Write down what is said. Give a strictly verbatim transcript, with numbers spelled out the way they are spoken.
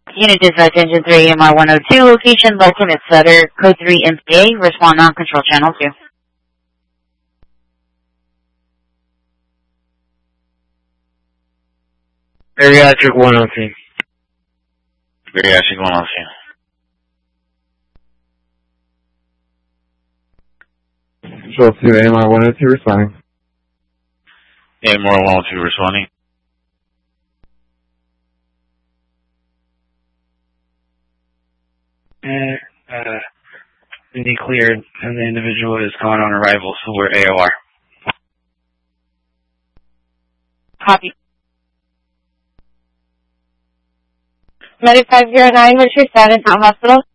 Unit dispatch engine three, M R one oh two, location Belton at Sutter, code three M C A, respond on control channel two. Bariatric one oh two. Bariatric one oh two. Control two, A M R one oh two responding. A M R one oh two responding. And, uh, indeed cleared, and the individual is gone on arrival, so we're A O R. Copy. Medic five zero nine, what's your status at hospital?